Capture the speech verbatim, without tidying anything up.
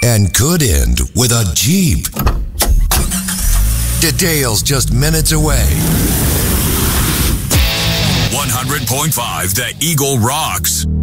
and could end with a Jeep. Details just minutes away. one hundred point five The Eagle rocks.